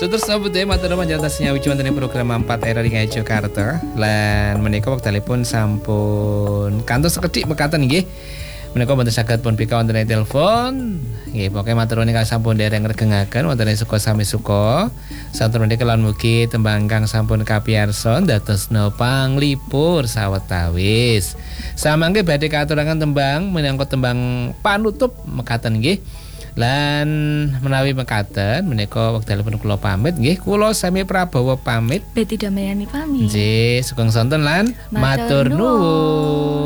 Suterusna budaya matur nuwun panjenengan senyawi wonten ing program 4 era ing Jakarta. Lan menika wektalipun sampun kantos sekedhik mekaten nggih. Menika boten saged pun pika wonten ing telepon. Nggih, pokoke matur nuwun ingkang sampun dereng ngregengaken wonten ing suka sami suka. Sampun menika lan mugi tembang kang sampun kapiyarsa dadosna panglipur sawetawis. Samangke badhe katuraken tembang minangka tembang panutup mekaten nggih. Lan menawi mekaten menika wekdalipun kula pamit nggih, kula sami Prabowo pamit. Betty Damayani pamit. Nggih, sugeng sonten lan matur nuwun.